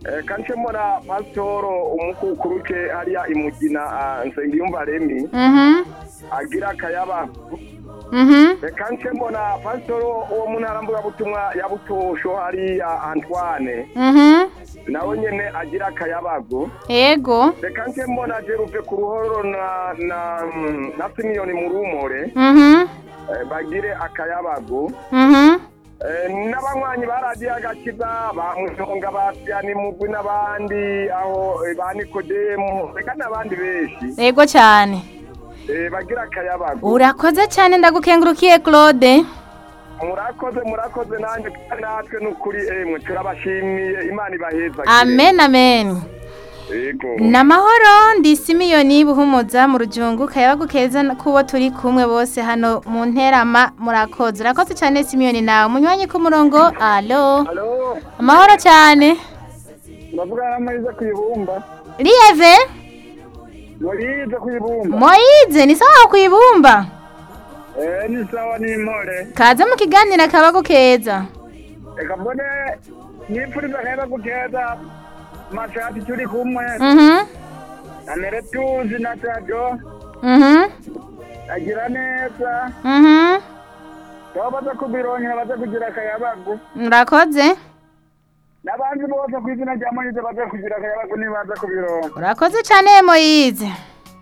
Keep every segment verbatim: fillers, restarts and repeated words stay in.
Eh, kanche mbona pastoro umukukuruke hariya imugina uh, Nsengiyumva Remi. Mhm. Agira kayaba. Mhm. Eh, kanche mbona pastoro uwo munarambuga butumwa yabutosho hariya Antoine. Mhm. Nawe nyene agira akayabago. Yego. Reka nje mbona jeruve ku ruhoro na na na Simiyoni mu rumore. Mhm. Eh, bagire akayabago. Mhm. Eh, n'abanywanyi baradiye agakiza bamushonga basyani mugwi n'abandi aho eh, ba Nikodemu reka n'abandi benshi. Yego cyane. Eh, bagira akayabago. Urakoze cyane ndagukengurukiye Claude. Murakoze murakoze nanjye natwe n'ukuri emwe turabashimiye Imana ibaheza. Amen amen. Yego. Namahoro ndi Simiyoni buhumuza mu rujungu kayabagukeza kubo turi kumwe bose hano mu nterama murakoze. Urakoze cyane Simiyoni nawe munywanyi ku murongo. Allo. Allo. Amahoro cyane. Ndavuga namariza kuyibumba. Lieve? Murize kuyibumba. Moize ni sawa kuyibumba. Eh, ni sawa ni more. Kaza mu kiganiro kabagukeza. Eka mbone nipfuriza kayaba gukeza mashati turi kumwe. Mhm. Amere tuzi na tajo. Mhm. Agira neza. Mhm. Babaza kubironya baza kugira kayabagu. Urakoze. Nabandi bose kwizina rya Moize baza kugira kayabagu ni baza kubironka. Urakoze cyane Moize.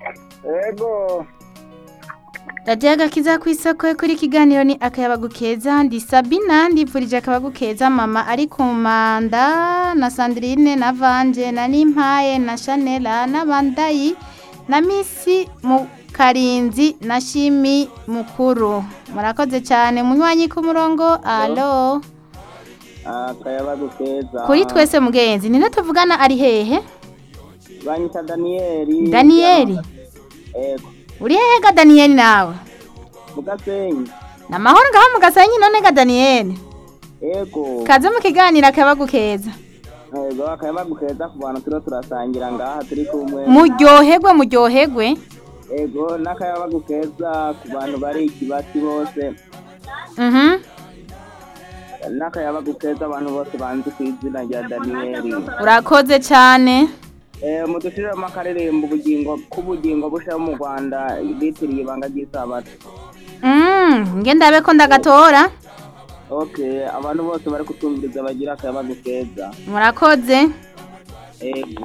Ego. Radio Agakiza ku isoko kuri kiganiro ni akayabagukeza ndi Sabina ndipfurije akabagukeza mama ari ku manda na Sandrine na Vanje na Nimpaye na Chanela na Bandayi na Misi mu Karinzi na Shimi mukuru. Murakoze cyane munywanyi ku murongo. Allo. Akayabagukeza. Kuri twese mugenzi ninde tuvugana ari hehe? Banyita Danieli. Danieli. Ego. Uri hehe ga Danieli nawe? Mugasenyi. Namahoro ngaho mugasenyi none ga Danieli. Ego. Kaze mu kiganiro akabagukeza. Ego akayabagukeza ku bantu turo turasangira ngaha turi kumwe. Muryoherwe muryoherwe. Ego nakayabagukeza ku bantu bari ikibati bose. Mhm. Nakayabagukeza abantu bose banzi ku izina rya Danieli. Urakoze cyane. Eh mudushire amakarerembo ubugingo kubugingo busha mu Rwanda bitiriye ibanga ry'Isabato. Mm, ngendabe ko ndagatora. Okay, abantu bose bari kutumviriza bagira akayabagukeza. Murakoze. Ego.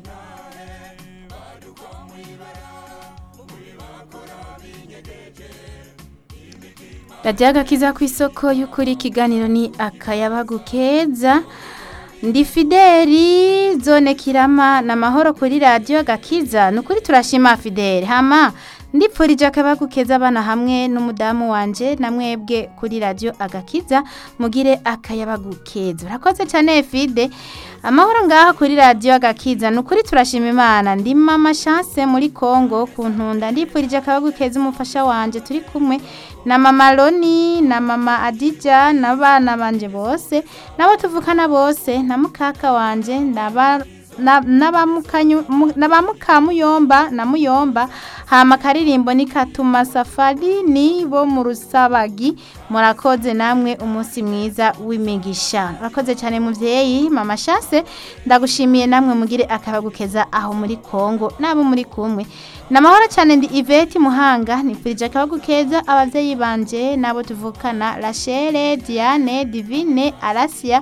Radio Agakiza ku isoko y'ukuri kiganiro ni akayabagukeza. Ndi Fideli zone Kirama na mahoro kuri radio Agakiza nukuri turashima Fideli hama ndipfurije akabagukeza abana hamwe n'umudamu wanje na mwebwe kuri radio Agakiza mugire akayabagukeza. Urakoze cyane Fide. Amahoro ngaha kuri radio Agakiza nukuri turashima Imana ndi mama Chance muri Kongo kuntunda ndipfurije akabagukeza umufasha wanje turi kumwe na mama Loni na mama Adija n'abana banje bose nabo tuvukana bose na mukaka wanje naba nabamukanyu nabamukamuyomba na muyomba hama karirimbo nikatuma safari ni bo mu rusabagi murakoze namwe umunsi mwiza w'imigisha. Urakoze cyane muvyeyi mama Chance ndagushimiye namwe mugire akabagukeza aho muri Kongo nabo muri kumwe. Namahoro cyane ndi Ivete Muhanga nifurije akabagukeza abavyeyi banje nabo tuvukana Rachel, Diane, Divine, Alasia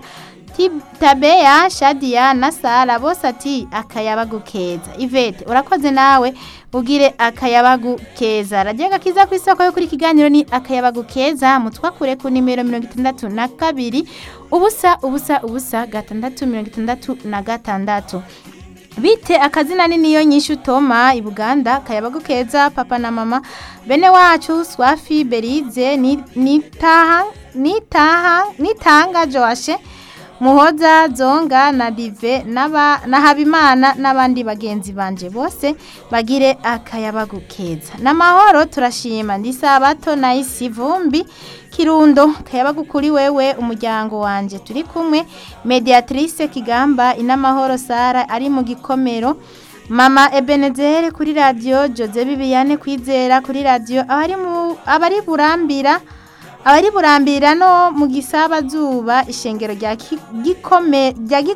Tabeya, Shadia na Sara bose ati akayabagukeza. Ivete urakoze nawe ugire akayabagukeza. Radio Agakiza ku isoko yo kuri kiganiro ni akayabagukeza mutwakure ku nimero mirongo itandatu na kabiri ubusa ubusa ubusa gatandatu mirongo itandatu na gatandatu. Bite akazina nini yo nyishu Toma i Buganda kayabagukeza papa na mama bene wacu Swafi Berize ni nitaha nitaha nitanga Joashe Muhoza Zonga na Dive naba na Habimana nabandi bagenzi banje bose bagire akayabagukeza. Namahoro turashima ndi Sabato na Isivumbi Kirundo kayabagukuri wewe umuryango wanje turi kumwe Mediatrice Kigamba inamahoro Sara ari mu gikomero Mama Ebenezer kuri radio Jose Bibiane kwizera kuri radio abari mu abari burambira abari burambira no mu gisaba zuba ishengero rya gikome rya